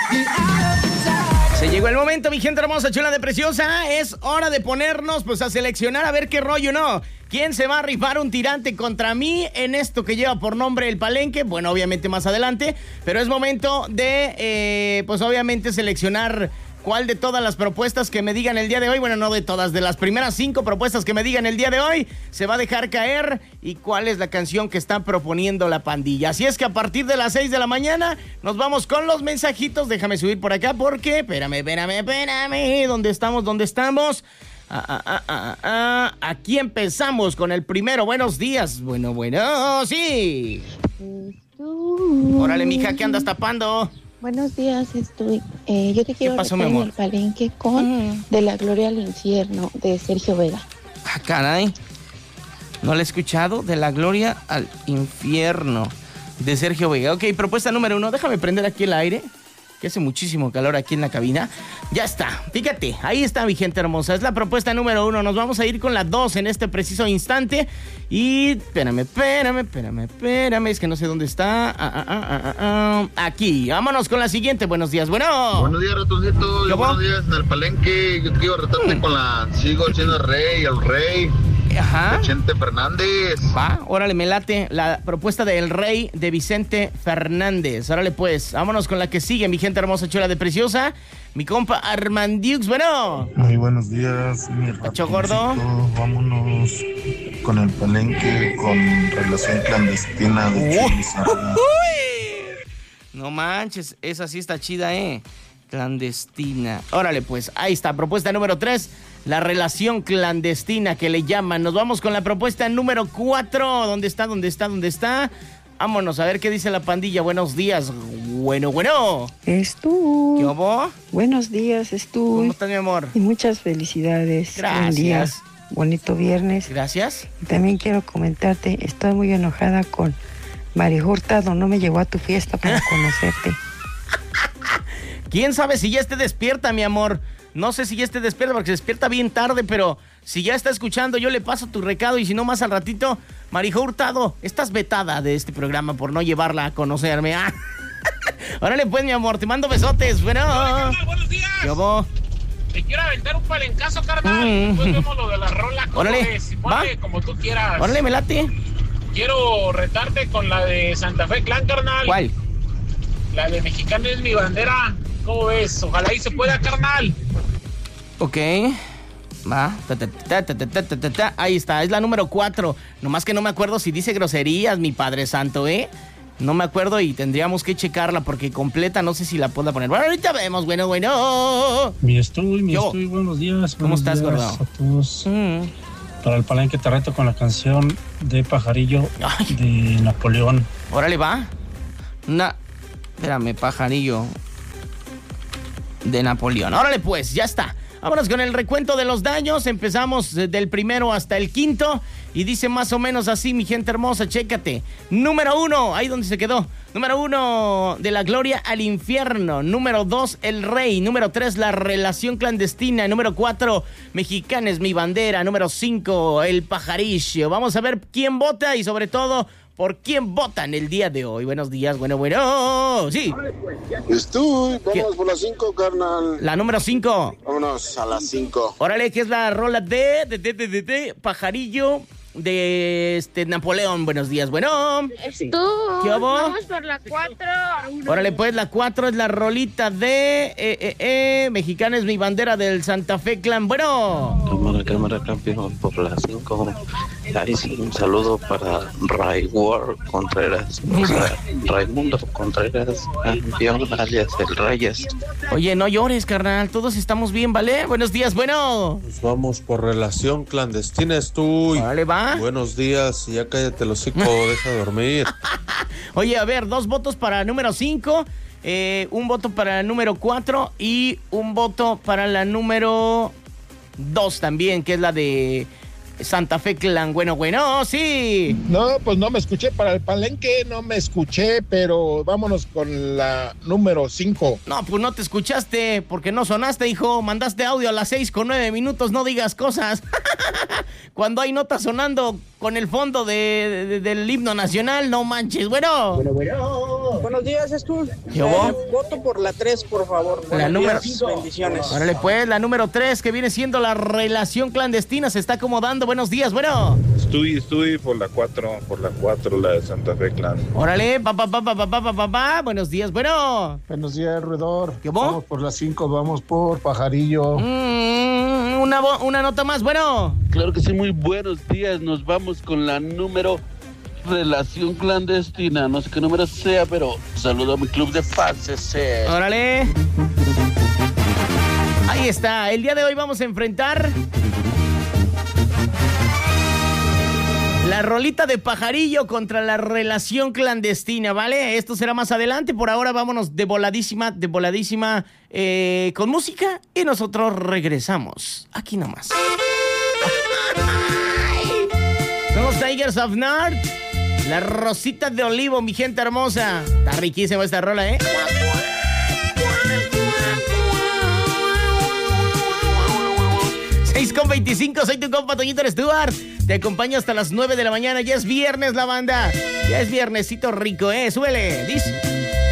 Se llegó el momento, mi gente hermosa, chula de preciosa. Es hora de ponernos pues a seleccionar a ver qué rollo, ¿no? ¿Quién se va a rifar un tirante contra mí en esto que lleva por nombre El Palenque? Bueno, obviamente más adelante, pero es momento de, pues obviamente seleccionar cuál de todas las propuestas que me digan el día de hoy, bueno, no de todas, de las primeras 5 propuestas que me digan el día de hoy, se va a dejar caer y cuál es la canción que está proponiendo la pandilla. Así es que a partir de las 6 de la mañana nos vamos con los mensajitos. Déjame subir por acá porque, espérame, ¿dónde estamos? Aquí empezamos con el primero. Buenos días. Bueno, sí. Órale, mija, ¿qué andas tapando? Buenos días, yo te quiero pasó, retar mi en amor? El Palenque con De la Gloria al Infierno, de Sergio Vega. Ah, caray. No la he escuchado. De la Gloria al Infierno, de Sergio Vega. Ok, propuesta número 1. Déjame prender aquí el aire, que hace muchísimo calor aquí en la cabina. Ya está, fíjate, ahí está, mi gente hermosa. Es la propuesta número 1. Nos vamos a ir con la 2 en este preciso instante. Y espérame. Es que no sé dónde está. Aquí, vámonos con la siguiente. Buenos días, bueno. Buenos días, ratoncito. Buenos días en El Palenque. Yo te quiero retarte con la Sigo siendo el rey. Ajá. Vicente Fernández. Va, órale, me late la propuesta del Rey de Vicente Fernández. Órale, pues, vámonos con la que sigue, mi gente hermosa, chula de preciosa. Mi compa Armandiux, bueno. Muy buenos días, mi Pacho ratoncito. gordo. Vámonos con El Palenque, con Relación Clandestina de Chuy Lizárraga. No manches, esa sí está chida, Clandestina. Órale, pues, ahí está, propuesta número 3, la relación clandestina que le llaman. Nos vamos con la propuesta número 4. ¿Dónde está? Vámonos a ver qué dice la pandilla. Buenos días. Bueno. Es tú. ¿Qué hubo? Buenos días, es tú. ¿Cómo estás, mi amor? Y muchas felicidades. Gracias. Buen día. Bonito viernes. Gracias. Y también quiero comentarte, estoy muy enojada con María Hurtado. No me llevó a tu fiesta para conocerte. ¿Quién sabe si ya esté despierta, mi amor? No sé si ya esté despierta porque se despierta bien tarde, pero si ya está escuchando, yo le paso tu recado y si no, más al ratito, Marijó Hurtado, estás vetada de este programa por no llevarla a conocerme. Órale pues, mi amor, te mando besotes. Bueno. Hola, carnal, buenos días. ¿Qué hubo? Te quiero aventar un palencazo, carnal. Después vemos lo de la rola. ¿Cómo Órale, ves? Ponle va. como tú quieras. Órale, me late. Quiero retarte con la de Santa Fe Clan, carnal. ¿Cuál? La de Mexicano es mi bandera. ¿Cómo ves? Ojalá y se pueda, carnal. Ok. Va. Ahí está, es la número 4. Nomás que no me acuerdo si dice groserías, mi Padre Santo, No me acuerdo y tendríamos que checarla porque completa no sé si la puedo poner. Bueno, ahorita vemos, bueno. Mi estuy, buenos días. ¿Cómo estás, gordo? A todos. Para El Palenque te reto con la canción de Pajarillo de Napoleón. Órale, va. Espérame, Pajarillo de Napoleón. Órale, pues, ya está. Vámonos con el recuento de los daños. Empezamos del primero hasta el quinto. Y dice más o menos así, mi gente hermosa, chécate. Número 1, ahí donde se quedó. Número 1, De la Gloria al Infierno. Número 2, El Rey. Número 3, La Relación Clandestina. Número 4, Mexicana es mi bandera. Número 5, El Pajarillo. Vamos a ver quién vota y sobre todo por quién votan el día de hoy. Buenos días, bueno. Sí. Estoy, vamos por las 5, carnal. La número 5. Vámonos a las 5. Órale, que es la rola de Pajarillo de Napoleón. Buenos días, bueno. ¿Qué hubo? Vamos por la 4. Órale, pues la 4 es la rolita de Mexicana es mi bandera del Santa Fe Clan. Bueno. Cámara, campeón por las 5. Ahí sí, un saludo para Contreras. O sea, Raimundo Contreras, campeón, alias el Reyes. Oye, no llores, carnal. Todos estamos bien, ¿vale? Buenos días, bueno. Pues vamos por Relación Clandestina, estoy. Vale, va. Buenos días, ya cállate el hocico, deja dormir. Oye, a ver, 2 votos para número 5, un voto para la número 4 y un voto para la número 2 también, que es la de Santa Fe Clan. Bueno, sí. No, pues no me escuché para el Palenque, no me escuché, pero vámonos con la número 5. No, pues no te escuchaste porque no sonaste, hijo. Mandaste audio a las 6:09, no digas cosas. Cuando hay notas sonando con el fondo del himno nacional, no manches, bueno. Buenos días, Jesús. Voto por la 3, por favor. La número. Bendiciones. Órale, pues, la número 3, que viene siendo la relación clandestina, se está acomodando. Buenos días, bueno. Estoy por la 4, la de Santa Fe Clan. Órale, papá. Buenos días, bueno. Buenos días, Ruedor. ¿Qué vos? Vamos por la 5, vamos por Pajarillo. Una nota más, bueno. Claro que sí, muy buenos días. Nos vamos con la número relación clandestina. No sé qué número sea, pero saludo a mi club de fans. Órale. Ahí está. El día de hoy vamos a enfrentar la rolita de Pajarillo contra la relación clandestina, ¿vale? Esto será más adelante. Por ahora vámonos de voladísima, con música y nosotros regresamos. Aquí nomás. Somos Tigers of North. La rosita de olivo, mi gente hermosa. Está riquísima esta rola, ¿eh? 6:25, soy tu compa Toñito Stuart. Te acompaño hasta las 9 de la mañana. Ya es viernes, la banda. Ya es viernesito rico, ¿eh? Súbele, dice.